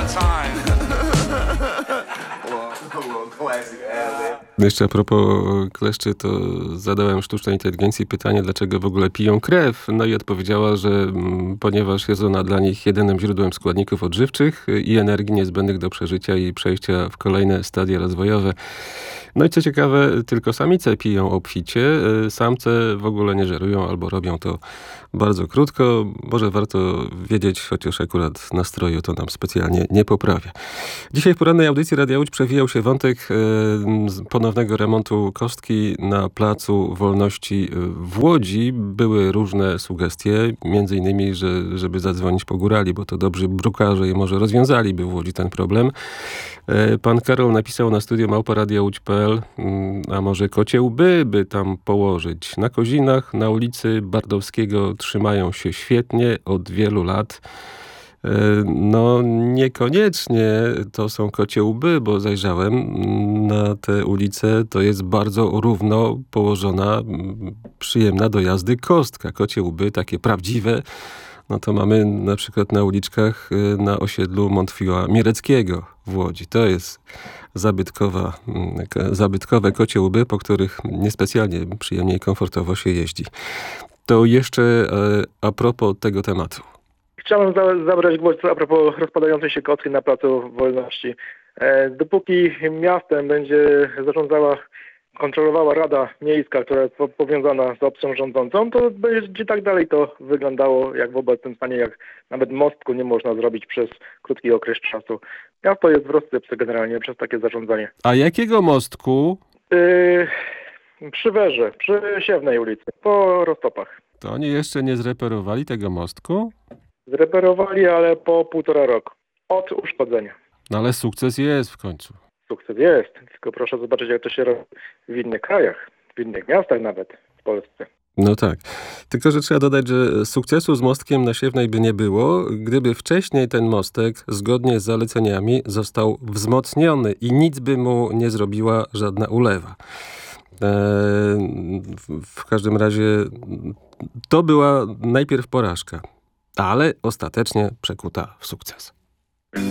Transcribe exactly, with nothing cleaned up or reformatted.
my time. Jeszcze a propos kleszczy, to zadałem sztucznej inteligencji pytanie, dlaczego w ogóle piją krew. No i odpowiedziała, że mm, ponieważ jest ona dla nich jedynym źródłem składników odżywczych i energii niezbędnych do przeżycia i przejścia w kolejne stadia rozwojowe. No i co ciekawe, tylko samice piją obficie, samce w ogóle nie żerują albo robią to bardzo krótko. Może warto wiedzieć, chociaż akurat nastroju to nam specjalnie nie poprawia. Dzisiaj w porannej audycji Radia Łódź przewijał się wątek e, ponownego remontu kostki na Placu Wolności w Łodzi. Były różne sugestie, między innymi, że, żeby zadzwonić po górali, bo to dobrzy brukarze i może rozwiązaliby w Łodzi ten problem. E, pan Karol napisał na studio małpa radia łódź kropka p l, a może kocie łby by tam położyć. Na Kozinach, na ulicy Bardowskiego trzymają się świetnie od wielu lat. No niekoniecznie to są kocie łby, bo zajrzałem na te ulice, to jest bardzo równo położona, przyjemna do jazdy kostka. Kocie łby, takie prawdziwe, no to mamy na przykład na uliczkach na osiedlu Montfiła Miereckiego w Łodzi. To jest zabytkowa, zabytkowe kocie łby, po których niespecjalnie przyjemnie i komfortowo się jeździ. To jeszcze a propos tego tematu. Chciałem za- zabrać głos a propos rozpadającej się kostki na Placu Wolności. E, dopóki miastem będzie zarządzała, kontrolowała Rada Miejska, która jest po- powiązana z opcją rządzącą, to będzie tak dalej to wyglądało jak w obecnym stanie, jak nawet mostku nie można zrobić przez krótki okres czasu. Miasto jest w rozsypce generalnie przez takie zarządzanie. A jakiego mostku? E, przy Werze, przy Siewnej ulicy, po roztopach. To oni jeszcze nie zreperowali tego mostku? Zreperowali, ale po półtora roku. Od uszkodzenia. No ale sukces jest w końcu. Sukces jest, tylko proszę zobaczyć, jak to się robi w innych krajach, w innych miastach nawet w Polsce. No tak. Tylko, że trzeba dodać, że sukcesu z mostkiem na Siewnej by nie było, gdyby wcześniej ten mostek, zgodnie z zaleceniami, został wzmocniony i nic by mu nie zrobiła żadna ulewa. Eee, w każdym razie to była najpierw porażka, ale ostatecznie przekuta w sukces.